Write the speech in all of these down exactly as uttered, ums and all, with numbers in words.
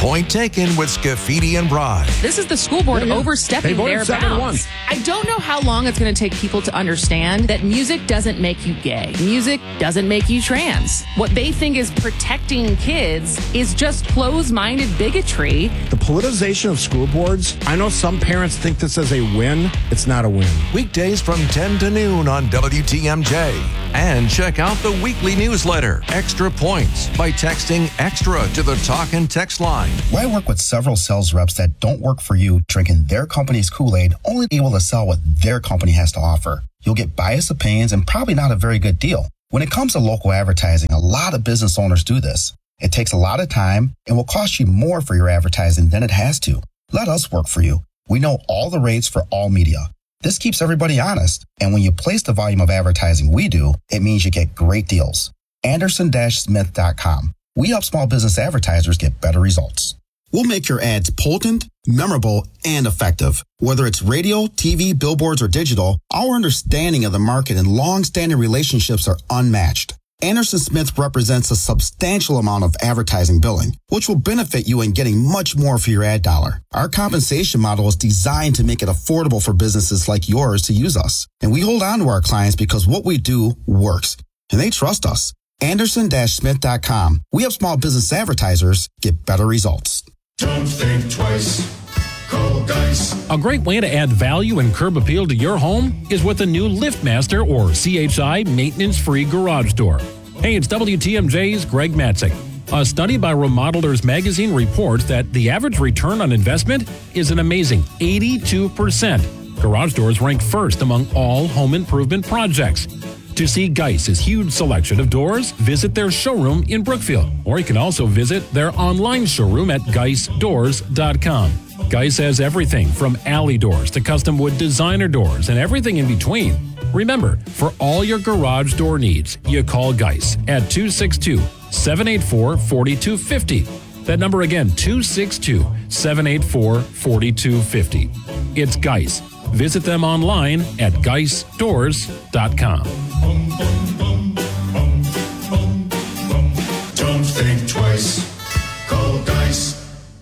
Point taken with Scafidi and Bride. This is the school board Yeah, yeah. overstepping They their voted seven to bounds. I don't know how long it's going to take people to understand that music doesn't make you gay. Music doesn't make you trans. What they think is protecting kids is just closed-minded bigotry. The politicization of school boards, I know some parents think this is a win. It's not a win. Weekdays from ten to noon on W T M J. And check out the weekly newsletter, Extra Points, by texting EXTRA to the talk and text line. I work with several sales reps that don't work for you, drinking their company's Kool-Aid, only able to sell what their company has to offer. You'll get biased opinions and probably not a very good deal. When it comes to local advertising, a lot of business owners do this. It takes a lot of time and will cost you more for your advertising than it has to. Let us work for you. We know all the rates for all media. This keeps everybody honest. And when you place the volume of advertising we do, it means you get great deals. Anderson Smith dot com. We help small business advertisers get better results. We'll make your ads potent, memorable, and effective. Whether it's radio, T V, billboards, or digital, our understanding of the market and long-standing relationships are unmatched. Anderson Smith represents a substantial amount of advertising billing, which will benefit you in getting much more for your ad dollar. Our compensation model is designed to make it affordable for businesses like yours to use us. And we hold on to our clients because what we do works, and they trust us. Anderson Smith dot com. We help small business advertisers get better results. Don't think twice. Call Geis. A great way to add value and curb appeal to your home is with a new LiftMaster or C H I maintenance-free garage door. Hey, it's W T M J's Greg Matzik. A study by Remodelers Magazine reports that the average return on investment is an amazing eighty-two percent. Garage doors rank first among all home improvement projects. To see Geis's huge selection of doors, visit their showroom in Brookfield, or you can also visit their online showroom at geis doors dot com. Geis has everything from alley doors to custom wood designer doors and everything in between. Remember, for all your garage door needs, you call Geis at two six two, seven eight four, four two five zero. That number again, two six two, seven eight four, four two five zero. It's Geis. Visit them online at geis doors dot com. Bum, bum, bum, bum, bum, bum. Don't think twice. Call Geis.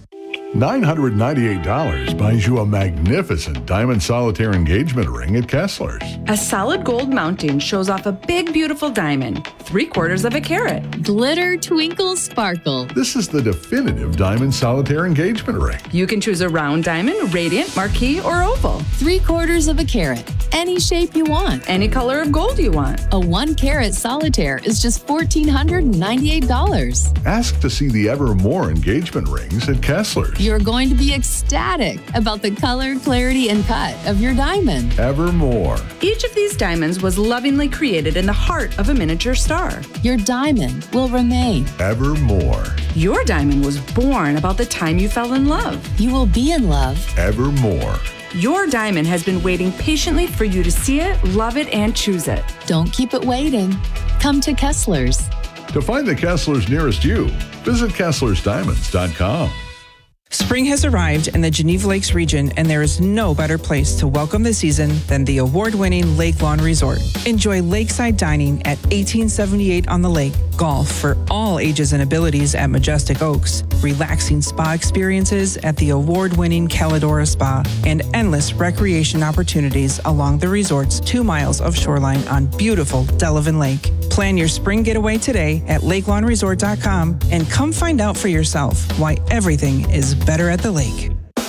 nine hundred ninety-eight dollars buys you a magnificent diamond solitaire engagement ring at Kessler's. A solid gold mounting shows off a big, beautiful diamond, three quarters of a carat. Glitter, twinkle, sparkle. This is the definitive diamond solitaire engagement ring. You can choose a round diamond, radiant, marquise, or oval. Three quarters of a carat. Any shape you want. Any color of gold you want. A one carat solitaire is just one thousand four hundred ninety-eight dollars. Ask to see the Evermore engagement rings at Kessler's. You're going to be ecstatic about the color, clarity, and cut of your diamond. Evermore. Each of these diamonds was lovingly created in the heart of a miniature star. Your diamond will remain. Evermore. Your diamond was born about the time you fell in love. You will be in love. Evermore. Your diamond has been waiting patiently for you to see it, love it, and choose it. Don't keep it waiting. Come to Kessler's. To find the Kessler's nearest you, visit kesslers diamonds dot com. Spring has arrived in the Geneva Lakes region, and there is no better place to welcome the season than the award-winning Lake Lawn Resort. Enjoy lakeside dining at eighteen seventy-eight on the lake, golf for all ages and abilities at Majestic Oaks, relaxing spa experiences at the award-winning Calidora Spa, and endless recreation opportunities along the resort's two miles of shoreline on beautiful Delavan Lake. Plan your spring getaway today at lake lawn resort dot com and come find out for yourself why everything is better at the lake.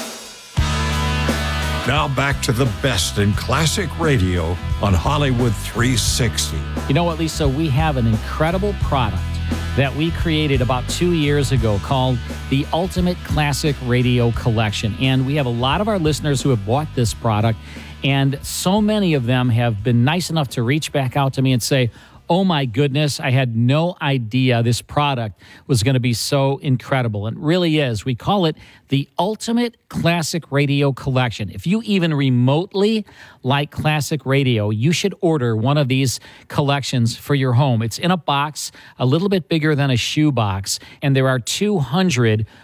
Now back to the best in classic radio on Hollywood three sixty. You know what, Lisa? We have an incredible product that we created about two years ago called the Ultimate Classic Radio Collection. And we have a lot of our listeners who have bought this product, and so many of them have been nice enough to reach back out to me and say, oh my goodness, I had no idea this product was going to be so incredible. And it really is. We call it the Ultimate Classic Radio Collection. If you even remotely like classic radio, you should order one of these collections for your home. It's in a box, a little bit bigger than a shoe box, and there are two hundred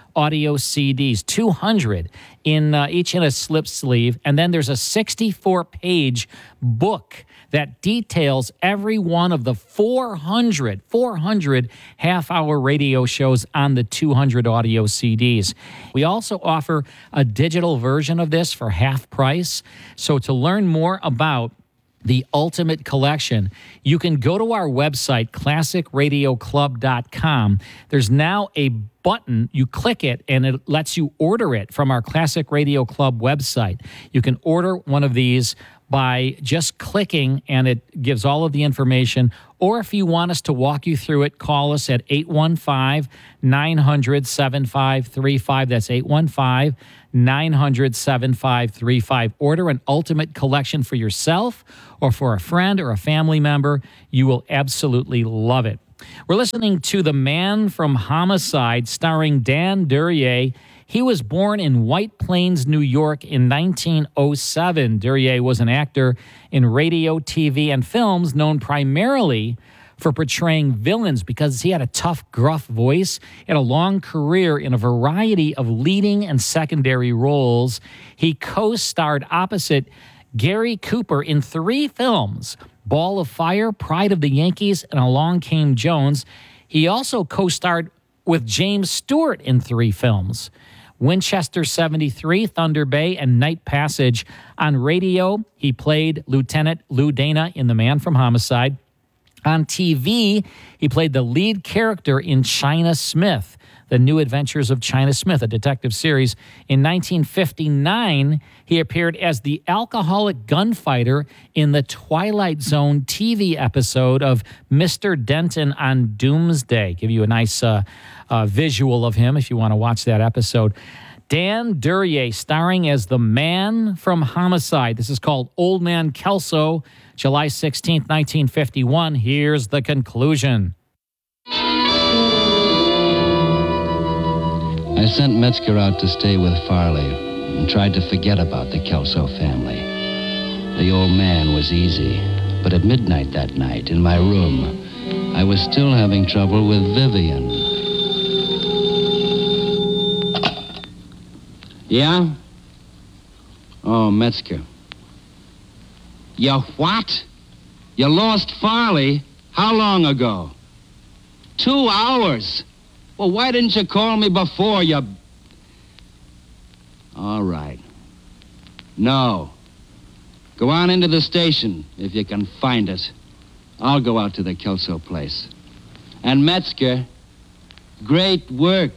audio C Ds, two hundred in uh, each in a slip sleeve. And then there's a sixty-four page book that details every one of the four hundred, four hundred half-hour radio shows on the two hundred audio C Ds. We also offer a digital version of this for half price. So to learn more about the Ultimate Collection, you can go to our website, classic radio club dot com. There's now a button. You click it, and it lets you order it from our Classic Radio Club website. You can order one of these by just clicking, and it gives all of the information. Or if you want us to walk you through it, call us at eight one five, nine hundred, seven five three five. That's eight one five, nine hundred, seven five three five. Order an Ultimate Collection for yourself or for a friend or a family member. You will absolutely love it. We're listening to The Man from Homicide, starring Dan Duryea. He was born in White Plains, New York in nineteen oh seven. Duryea was an actor in radio, T V, and films, known primarily for portraying villains because he had a tough, gruff voice. He had a long career in a variety of leading and secondary roles. He co-starred opposite Gary Cooper in three films: Ball of Fire, Pride of the Yankees, and Along Came Jones. He also co-starred with James Stewart in three films: Winchester seventy-three, Thunder Bay, and Night Passage. On radio, he played Lieutenant Lou Dana in The Man from Homicide. On T V, he played the lead character in China Smith, The New Adventures of China Smith, a detective series. In nineteen fifty-nine, he appeared as the alcoholic gunfighter in the Twilight Zone T V episode of Mister Denton on Doomsday. Give you a nice uh, uh, visual of him if you want to watch that episode. Dan Duryea, starring as the Man from Homicide. This is called Old Man Kelso, July sixteenth, nineteen fifty-one. Here's the conclusion. I sent Metzger out to stay with Farley and tried to forget about the Kelso family. The old man was easy, but at midnight that night in my room, I was still having trouble with Vivian. Yeah? Oh, Metzger. You what? You lost Farley? How long ago? Two hours. Well, why didn't you call me before, you... All right. No. Go on into the station, if you can find it. I'll go out to the Kelso place. And Metzger, great work.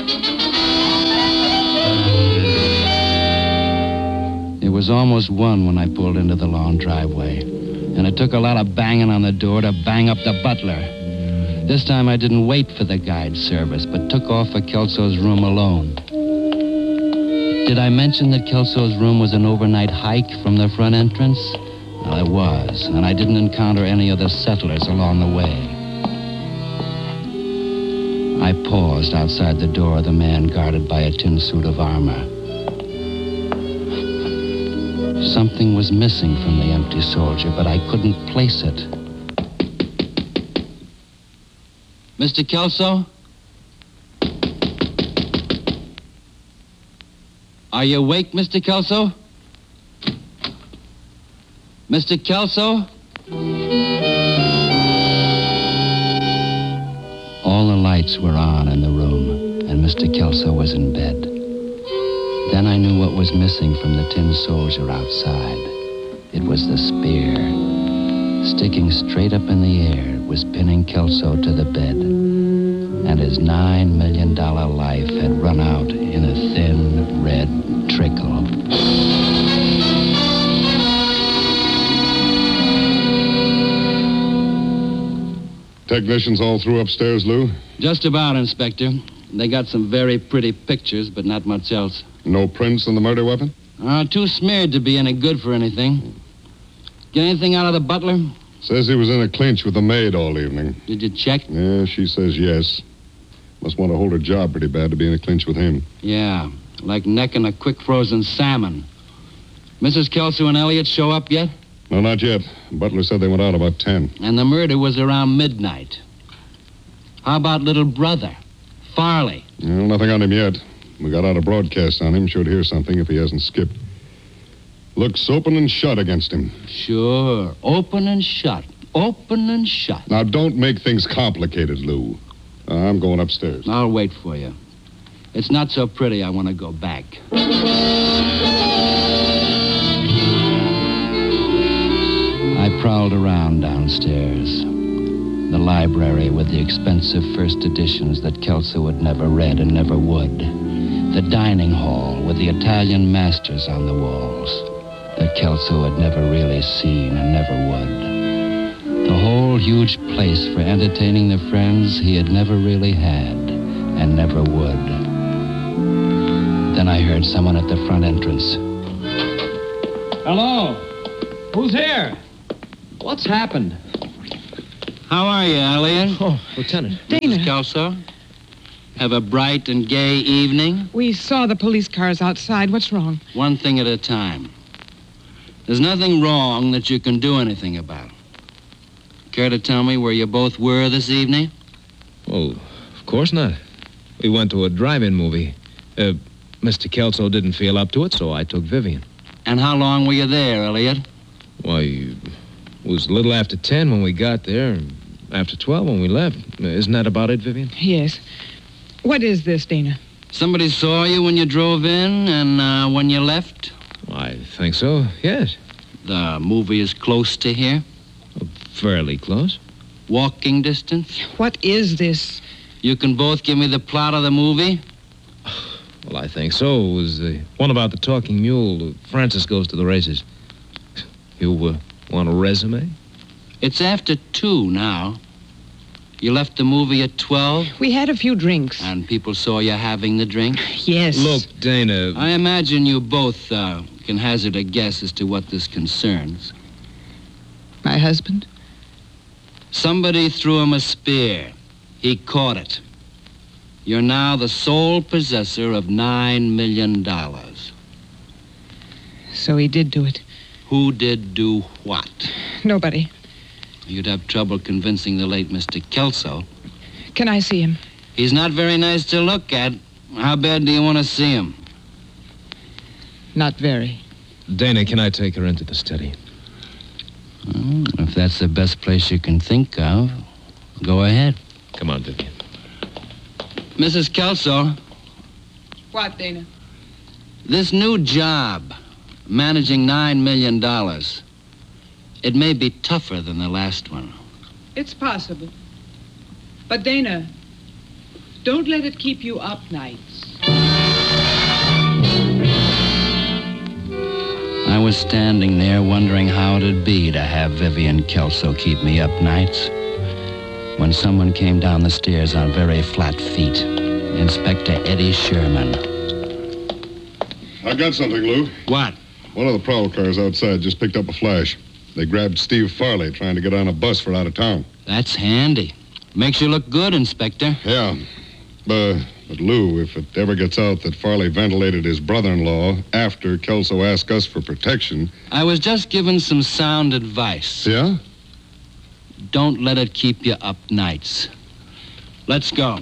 It was almost one when I pulled into the long driveway, and it took a lot of banging on the door to bang up the butler. This time I didn't wait for the guide service, but took off for Kelso's room alone. Did I mention that Kelso's room was an overnight hike from the front entrance? Well, it was, and I didn't encounter any of the settlers along the way. I paused outside the door of the man guarded by a tin suit of armor. Something was missing from the empty soldier, but I couldn't place it. Mister Kelso? Are you awake, Mister Kelso? Mister Kelso? All the lights were on in the room, and Mister Kelso was in bed. Then I knew what was missing from the tin soldier outside. It was the spear. Sticking straight up in the air, it was pinning Kelso to the bed. And his nine million dollar life had run out in a thin, red trickle. Technicians all through upstairs, Lou? Just about, Inspector. They got some very pretty pictures, but not much else. No prints on the murder weapon? Uh, too smeared to be any good for anything. Get anything out of the butler? Says he was in a clinch with the maid all evening. Did you check? Yeah, she says yes. Must want to hold her job pretty bad to be in a clinch with him. Yeah, like necking a quick frozen salmon. Missus Kelso and Elliot show up yet? No, not yet. Butler said they went out about ten. And the murder was around midnight. How about little brother, Farley? Well, nothing on him yet. We got out a broadcast on him. Should hear something if he hasn't skipped. Looks open and shut against him. Sure. Open and shut. Open and shut. Now, don't make things complicated, Lou. Uh, I'm going upstairs. I'll wait for you. It's not so pretty. I want to go back. I prowled around downstairs. The library with the expensive first editions that Kelso had never read and never would. The dining hall with the Italian masters on the walls that Kelso had never really seen and never would. The whole huge place for entertaining the friends he had never really had and never would. Then I heard someone at the front entrance. Hello? Who's here? What's happened? How are you, Elliot? Oh, Lieutenant. Dana. Missus Kelso? Have a bright and gay evening? We saw the police cars outside. What's wrong? One thing at a time. There's nothing wrong that you can do anything about. Care to tell me where you both were this evening? Oh, of course not. We went to a drive-in movie. Uh, Mister Kelso didn't feel up to it, so I took Vivian. And how long were you there, Elliot? Why, it was a little after ten when we got there, and after twelve when we left. Isn't that about it, Vivian? Yes. What is this, Dana? Somebody saw you when you drove in and uh, when you left? I think so, yes. The movie is close to here? Fairly close. Walking distance? What is this? You can both give me the plot of the movie? Well, I think so. It was the one about the talking mule. Francis goes to the races. You uh, want a resume? It's after two now. You left the movie at twelve? We had a few drinks. And people saw you having the drink? Yes. Look, Dana... I imagine you both uh, can hazard a guess as to what this concerns. My husband? Somebody threw him a spear. He caught it. You're now the sole possessor of nine million dollars. So he did do it. Who did do what? Nobody. You'd have trouble convincing the late Mister Kelso. Can I see him? He's not very nice to look at. How bad do you want to see him? Not very. Dana, can I take her into the study? Well, if that's the best place you can think of, go ahead. Come on, Vivian. Missus Kelso. What, Dana? This new job, managing nine million dollars, it may be tougher than the last one. It's possible. But, Dana, don't let it keep you up nights. I was standing there wondering how it'd be to have Vivian Kelso keep me up nights when someone came down the stairs on very flat feet. Inspector Eddie Sherman. I got something, Lou. What? One of the prowl cars outside just picked up a flash. They grabbed Steve Farley trying to get on a bus for out of town. That's handy. Makes you look good, Inspector. Yeah. Uh, but, Lou, if it ever gets out that Farley ventilated his brother-in-law after Kelso asked us for protection... I was just given some sound advice. Yeah? Don't let it keep you up nights. Let's go.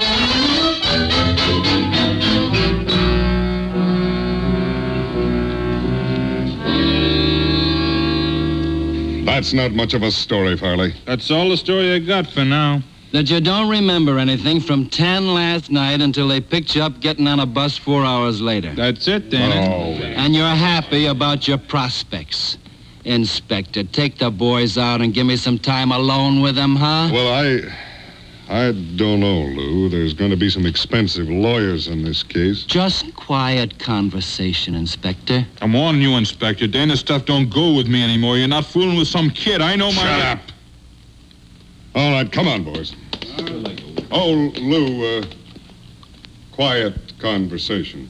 That's not much of a story, Farley. That's all the story I got for now. That you don't remember anything from ten last night until they picked you up getting on a bus four hours later. That's it, Dana. Oh. And you're happy about your prospects. Inspector, take the boys out and give me some time alone with them, huh? Well, I... I don't know, Lou. There's going to be some expensive lawyers in this case. Just quiet conversation, Inspector. I'm warning you, Inspector. Dana's stuff don't go with me anymore. You're not fooling with some kid. I know my... Shut up. All right, come on, boys. Oh, Lou, uh, quiet conversation.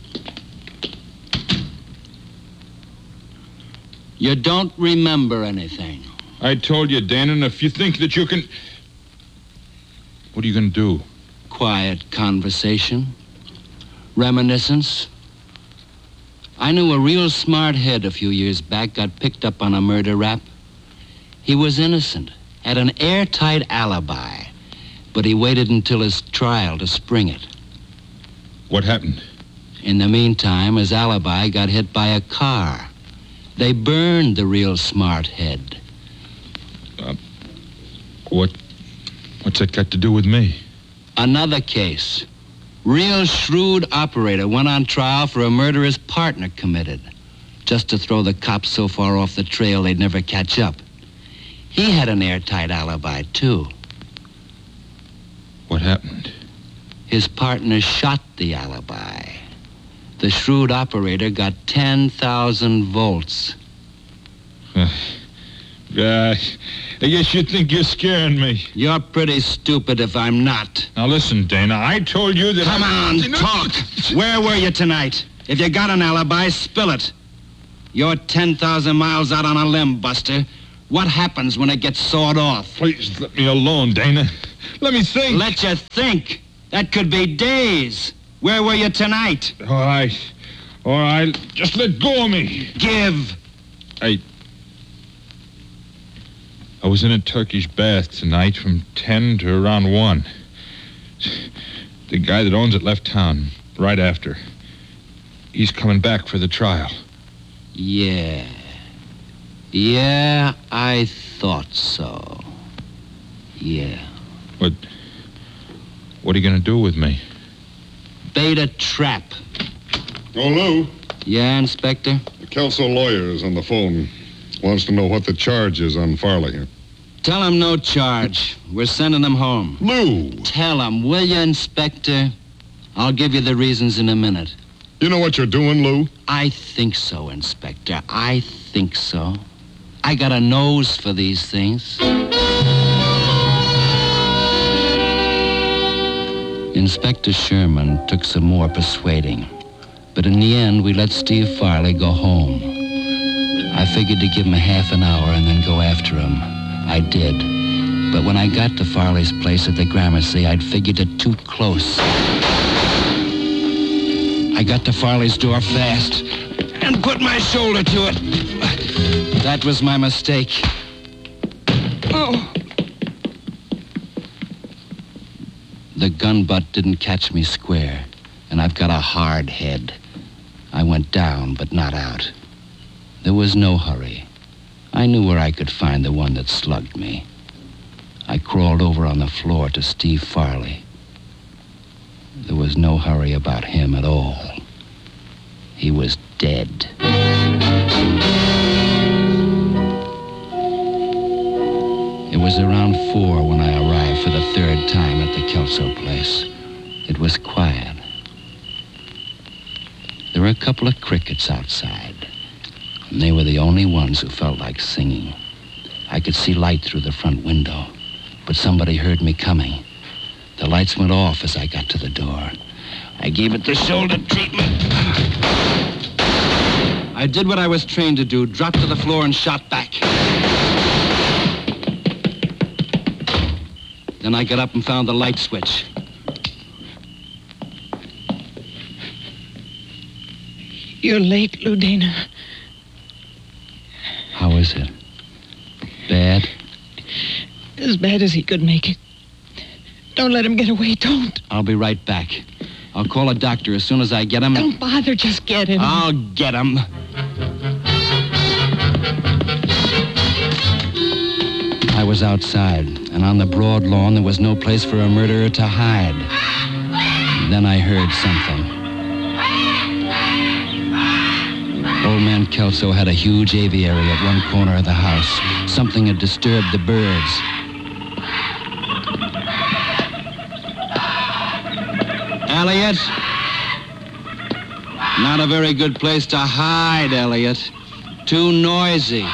You don't remember anything. I told you, Dana, and if you think that you can... What are you going to do? Quiet conversation. Reminiscence. I knew a real smart head a few years back got picked up on a murder rap. He was innocent, had an airtight alibi, but he waited until his trial to spring it. What happened? In the meantime, his alibi got hit by a car. They burned the real smart head. Uh, what, what's that got to do with me? Another case. Real shrewd operator went on trial for a murder his partner committed, just to throw the cops so far off the trail they'd never catch up. He had an airtight alibi, too. What happened? His partner shot the alibi. The shrewd operator got ten thousand volts. Uh, I guess you think you're scaring me. You're pretty stupid if I'm not. Now listen, Dana, I told you that... Come I'm... on, talk. Where were you tonight? If you got an alibi, spill it. You're ten thousand miles out on a limb, Buster. What happens when it gets sawed off? Please let me alone, Dana. Let me think. Let you think. That could be days. Where were you tonight? All right. All right. Just let go of me. Give. I... I was in a Turkish bath tonight from ten to around one. The guy that owns it left town right after. He's coming back for the trial. Yeah. Yeah, I thought so. Yeah. What... What are you going to do with me? Bait a trap. Oh, Lou. Yeah, Inspector? The Kelso lawyer is on the phone. Wants to know what the charge is on Farley here. Tell him no charge. We're sending him home. Lou! Tell him, will you, Inspector? I'll give you the reasons in a minute. You know what you're doing, Lou? I think so, Inspector. I think so. I got a nose for these things. Inspector Sherman took some more persuading. But in the end, we let Steve Farley go home. I figured to give him a half an hour and then go after him. I did. But when I got to Farley's place at the Gramercy, I'd figured it too close. I got to Farley's door fast and put my shoulder to it. That was my mistake. Oh. The gun butt didn't catch me square, and I've got a hard head. I went down, but not out. There was no hurry. I knew where I could find the one that slugged me. I crawled over on the floor to Steve Farley. There was no hurry about him at all. He was dead. It was around four when I arrived for the third time at the Kelso place. It was quiet. There were a couple of crickets outside, and they were the only ones who felt like singing. I could see light through the front window, but somebody heard me coming. The lights went off as I got to the door. I gave it the shoulder treatment. I did what I was trained to do, dropped to the floor and shot back. Then I got up and found the light switch. You're late, Lou Dana. How is it? Bad? As bad as he could make it. Don't let him get away, don't. I'll be right back. I'll call a doctor as soon as I get him. Don't bother, just get him. I'll get him. I was outside, and on the broad lawn there was no place for a murderer to hide. Then I heard something. Old man Kelso had a huge aviary at one corner of the house. Something had disturbed the birds. Elliot? Not a very good place to hide, Elliot. Too noisy.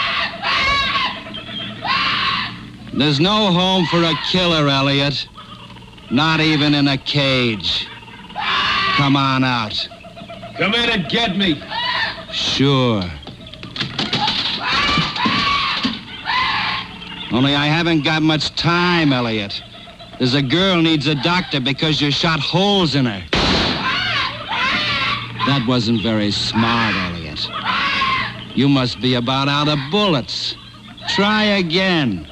There's no home for a killer, Elliot. Not even in a cage. Come on out. Come in and get me. Sure. Only I haven't got much time, Elliot. There's a girl needs a doctor because you shot holes in her. That wasn't very smart, Elliot. You must be about out of bullets. Try again.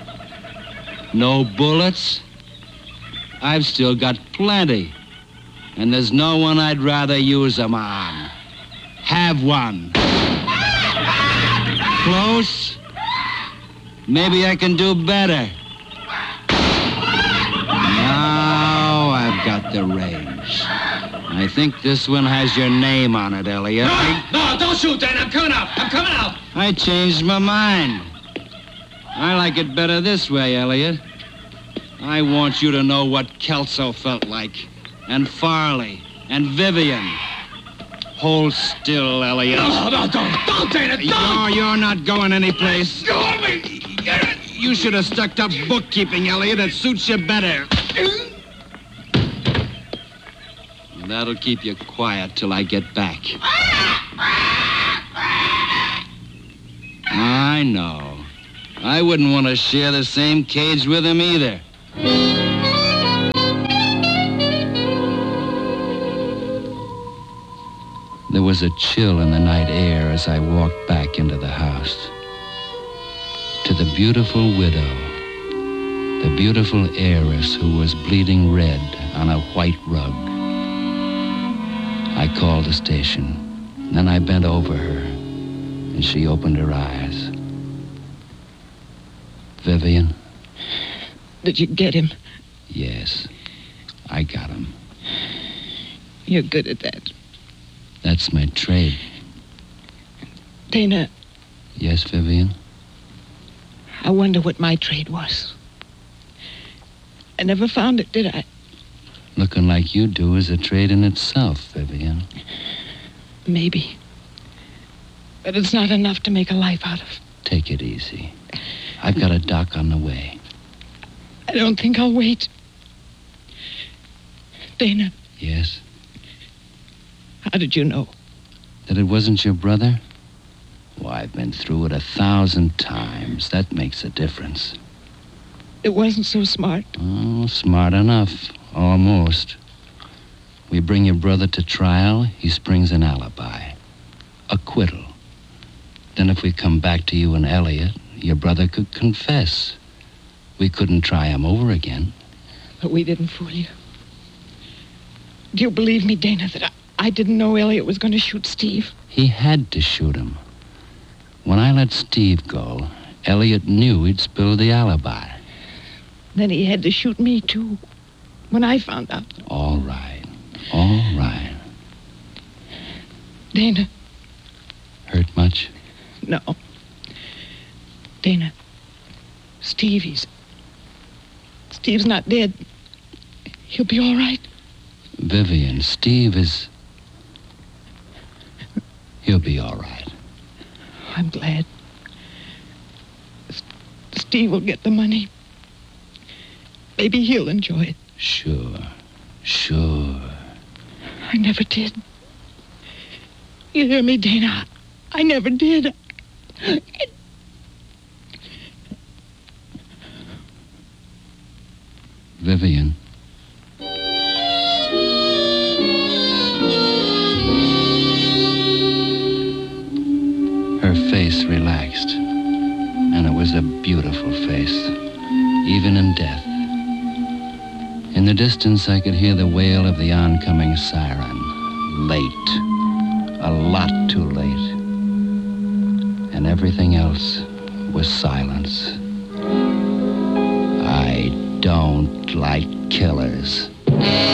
No bullets? I've still got plenty. And there's no one I'd rather use them on. Have one. Close? Maybe I can do better. Now I've got the range. I think this one has your name on it, Elliot. No, no, don't shoot, Dan. I'm coming out. I'm coming out. I changed my mind. I like it better this way, Elliot. I want you to know what Kelso felt like. And Farley. And Vivian. Hold still, Elliot. No, no, don't. Don't, Dana, don't. You're, you're not going anyplace. Go on me. You should have stuck to bookkeeping, Elliot. It suits you better. That'll keep you quiet till I get back. I know. I wouldn't want to share the same cage with him either. There was a chill in the night air as I walked back into the house. To the beautiful widow, the beautiful heiress who was bleeding red on a white rug. I called the station. Then I bent over her, and she opened her eyes. Vivian? Did you get him? Yes, I got him. You're good at that. That's my trade. Dana, Yes, Vivian? I wonder what my trade was. I never found it, did I? Looking like you do is a trade in itself, Vivian. Maybe. But it's not enough to make a life out of. Take it easy. I've got a doc on the way. I don't think I'll wait. Dana, Yes? how did you know? That it wasn't your brother? Well, I've been through it a thousand times. That makes a difference. It wasn't so smart. Oh, smart enough. Almost. We bring your brother to trial, he springs an alibi. Acquittal. Then if we come back to you and Elliot, your brother could confess. We couldn't try him over again. But we didn't fool you. Do you believe me, Dana, that I, I didn't know Elliot was going to shoot Steve? He had to shoot him. When I let Steve go, Elliot knew he'd spilled the alibi. Then he had to shoot me, too, when I found out. All right. All right. Dana. Hurt much? No. Dana. Steve, he's... Steve's not dead. He'll be all right. Vivian, Steve is... He'll be all right. I'm glad. S- Steve will get the money. Maybe he'll enjoy it. Sure. Sure. I never did. You hear me, Dana? I never did. Vivian. Her face relaxed, and it was a beautiful face, even in death. In the distance, I could hear the wail of the oncoming siren. Late. A lot too late. And everything else was silence. I don't like killers.